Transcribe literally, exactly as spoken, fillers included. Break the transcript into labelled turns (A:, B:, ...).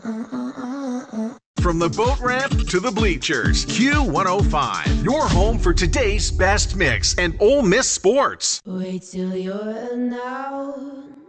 A: From the boat ramp to the bleachers, Q one oh five, your home for today's best mix and Ole Miss sports.
B: Wait till you're now.